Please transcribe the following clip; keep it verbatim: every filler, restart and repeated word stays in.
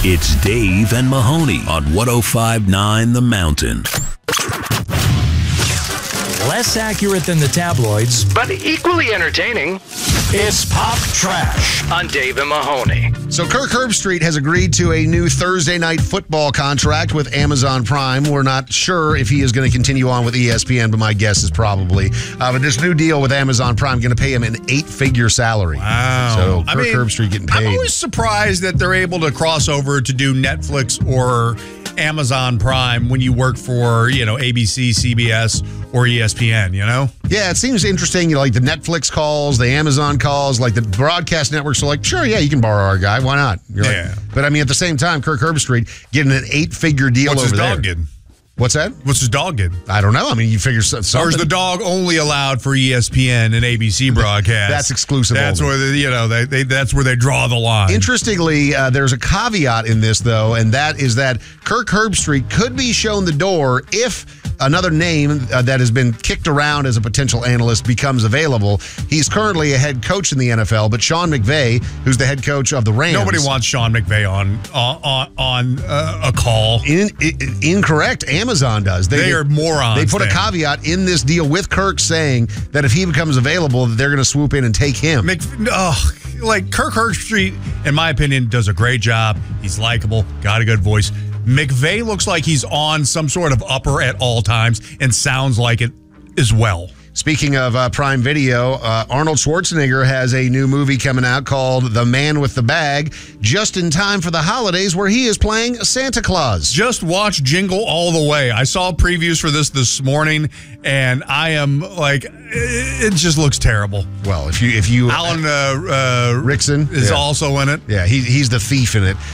It's Dave and Mahoney on one oh five point nine The Mountain. Less accurate than the tabloids, but equally entertaining. It's Pop Trash on Dave and Mahoney. So Kirk Herbstreit has agreed to a new Thursday night football contract with Amazon Prime. We're not sure if he is going to continue on with E S P N, but my guess is probably. Uh, but this new deal with Amazon Prime going to pay him an eight-figure salary. Wow. So Kirk I mean, Herbstreit getting paid. I'm always surprised that they're able to cross over to do Netflix or Amazon Prime when you work for, you know, A B C, C B S, or E S P N, you know? Yeah, it seems interesting. You know, like the Netflix calls, the Amazon calls, like the broadcast networks are like, sure, yeah, you can borrow our guy. Why not? You're Yeah. Like, but I mean, at the same time, Kirk Herbstreit getting an eight-figure deal What's over his there. dog getting? What's that? What's his dog getting? I don't know. I mean, you figure so- something. Or is the dog only allowed for E S P N and A B C broadcast? That's exclusive. That's only. where the, you know they, they that's where they draw the line. Interestingly, uh, there's a caveat in this, though, and that is that Kirk Herbstreit could be shown the door if another name uh, that has been kicked around as a potential analyst becomes available. He's currently a head coach in the N F L, but Sean McVay, who's the head coach of the Rams. Nobody wants Sean McVay on on on uh, a call. In, in, incorrect. Amazon does. They, they are morons. They put then. a caveat in this deal with Kirk saying that if he becomes available, they're going to swoop in and take him. Mc, oh, like Kirk Herbstreit, in my opinion, does a great job. He's likable, got a good voice. McVay looks like he's on some sort of upper at all times and sounds like it as well. Speaking of uh, Prime Video, uh, Arnold Schwarzenegger has a new movie coming out called The Man with the Bag, just in time for the holidays, where he is playing Santa Claus. Just watch Jingle All the Way. I saw previews for this this morning, and I am like, it just looks terrible. Well, if you if you Alan uh, uh, Rickson is yeah. also in it. Yeah, he, he's the thief in it.